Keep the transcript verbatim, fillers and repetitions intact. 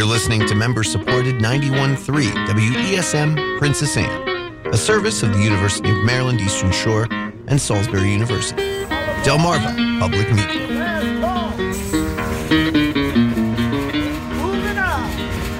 You're listening to member-supported ninety-one point three W E S M Princess Anne, a service of the University of Maryland Eastern Shore and Salisbury University. Delmarva Public Media.